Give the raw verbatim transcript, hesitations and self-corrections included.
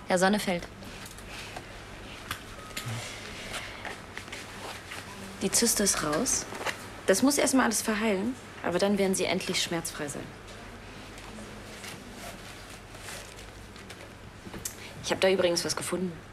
Herr Sonnefeld. Die Zyste ist raus. Das muss erstmal alles verheilen, aber dann werden Sie endlich schmerzfrei sein. Ich habe da übrigens was gefunden.